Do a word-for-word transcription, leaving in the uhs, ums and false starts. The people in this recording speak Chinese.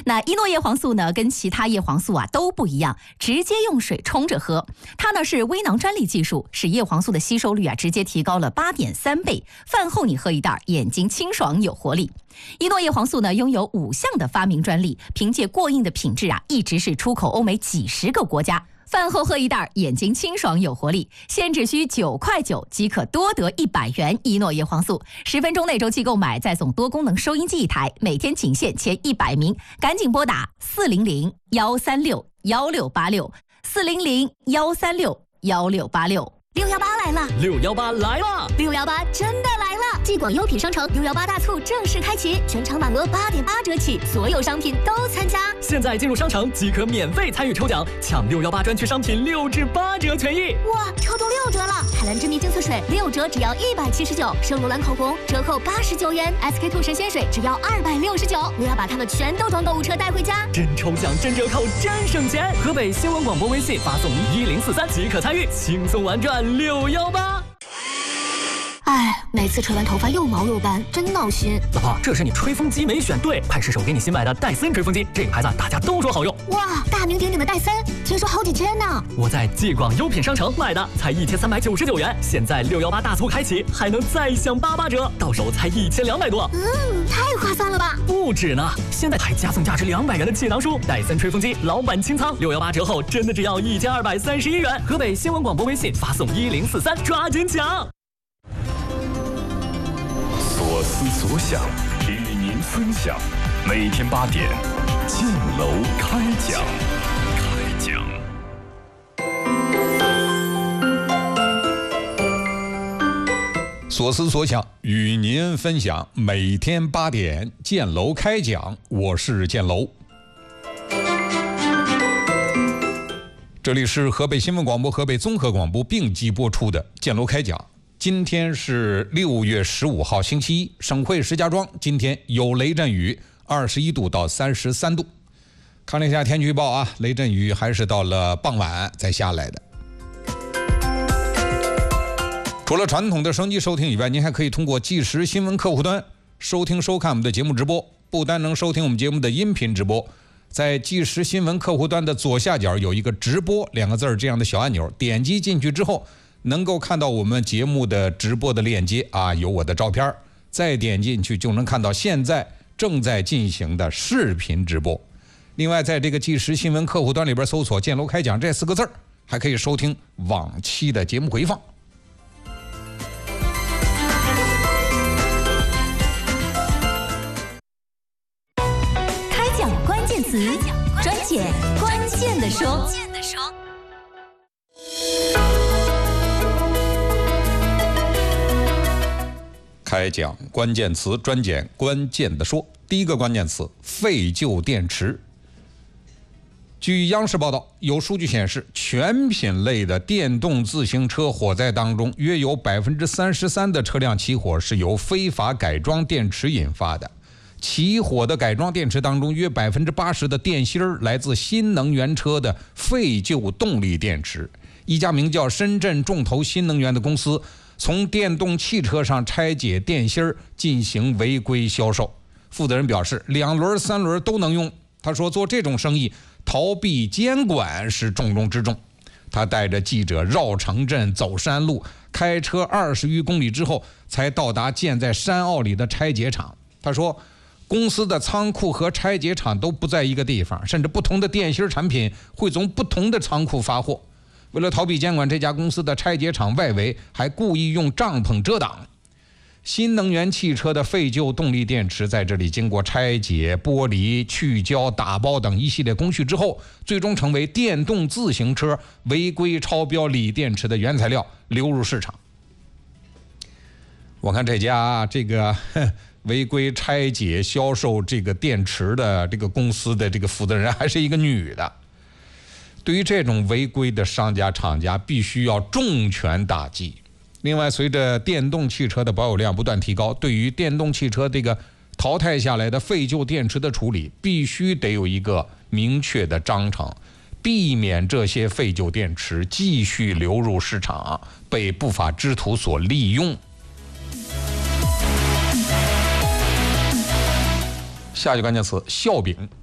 那伊诺叶黄素呢，跟其他叶黄素啊都不一样，直接用水冲着喝。它呢是微囊专利技术，使叶黄素的吸收率啊直接提高了八点三倍。饭后你喝一袋，眼睛清爽有活力。伊诺叶黄素呢拥有五项的发明专利，凭借过硬的品质啊，一直是出口欧美几十个国家。饭后喝一袋，眼睛清爽有活力，现只需九块九即可多得一百元伊诺叶黄素。十分钟内周期购买，再送多功能收音机一台，每天仅限前一百名，赶紧拨打四零零幺三六幺六八六四零零幺三六幺六八六。 六幺八来了， 六幺八来了， 六幺八真的来了！继广优品商城六幺八大促正式开启，全场满额八点八折起，所有商品都参加。 现在进入商城即可免费参与抽奖，抢六幺八专区商品六至八折权益。 哇，抽中六折了！海蓝之谜净色水六折只要一百七十九，圣罗兰口红折扣八十九元 ，S K two 神仙水只要二百六十九。我要把它们全都装购物车带回家。 真抽奖，真折扣，真省钱！河北新闻广播微信发送一零四三即可参与，轻松玩转六幺八。 哎，每次吹完头发又毛又干，真闹心。 老婆，这是你吹风机没选对，快试试我给你新买的戴森吹风机，这个牌子大家都说好用。 哇，大名鼎鼎的戴森，听说好几千呢。 我在继广优品商城买的，才一千三百九十九元，现在六幺八大促开启，还能再享八八折，到手才一千两百多。 嗯，太划算了吧？ 不止呢，现在还加送价值两百元的气囊书，戴森吹风机老板清仓，六幺八折后真的只要一千二百三十一元。河北新闻广播微信发送一零四三，抓紧抢。 所思所想，与您分享。每天八点，进楼开讲。开讲。 所思所想，与您分享。每天八点，建楼开讲。我是建楼。这里是河北新闻广播、河北综合广播并机播出的建楼开讲。今天是六月十五号星期一，省会石家庄今天有雷阵雨，二十一度到三十三度。看了一下天气预报啊，雷阵雨还是到了傍晚才下来的。除了传统的收音机收听以外，您还可以通过即时新闻客户端收听收看我们的节目直播。不单能收听我们节目的音频直播，在即时新闻客户端的左下角有一个直播两个字这样的小按钮，点击进去之后能够看到我们节目的直播的链接啊，有我的照片，再点进去就能看到现在正在进行的视频直播。另外在这个即时新闻客户端里边搜索建楼开讲这四个字，还可以收听往期的节目回放。 开讲关键词，专解关键的说。 开讲关键词，专讲关键的说。第一个关键词，废旧电池。据央视报道，有数据显示，全品类的电动自行车火灾当中，约有百分之三十三的车辆起火是由非法改装电池引发的。起火的改装电池当中，约百分之八十的电芯儿来自新能源车的废旧动力电池。一家名叫深圳众投新能源的公司，从电动汽车上拆解电芯儿进行违规销售。负责人表示，两轮三轮都能用。他说，做这种生意逃避监管是重中之重。他带着记者绕城镇走山路，开车二十余公里之后才到达建在山坳里的拆解厂。他说，公司的仓库和拆解厂都不在一个地方，甚至不同的电芯产品会从不同的仓库发货。为了逃避监管，这家公司的拆解厂外围还故意用帐篷遮挡。新能源汽车的废旧动力电池在这里经过拆解、剥离、去胶、打包等一系列工序之后，最终成为电动自行车违规超标锂电池的原材料，流入市场。我看这家这个违规拆解销售这个电池的这个公司的这个负责人还是一个女的。对于这种违规的商家厂家，必须要重拳打击。另外，随着电动汽车的保有量不断提高，对于电动汽车这个淘汰下来的废旧电池的处理，必须得有一个明确的章程，避免这些废旧电池继续流入市场，被不法之徒所利用。下一个关键词，笑柄。